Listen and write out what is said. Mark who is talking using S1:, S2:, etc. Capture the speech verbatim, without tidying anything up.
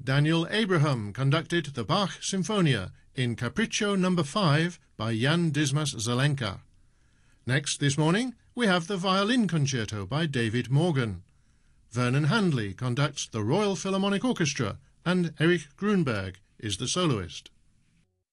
S1: Daniel Abraham conducted the Bach Sinfonia in Capriccio number five by Jan Dismas Zelenka. Next this morning we have the Violin Concerto by David Morgan. Vernon Handley conducts the Royal Philharmonic Orchestra and Erich Grunberg is the soloist.